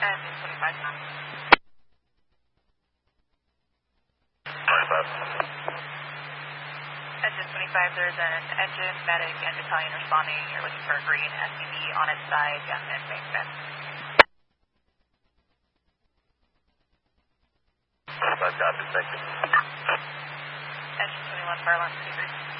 Engine 25. 25. Engine 25, there's an engine, medic, and battalion responding. You're looking for a green SUV on its side, down in Bankman. 25, copy, thank you. Engine 21, fire alarm 23.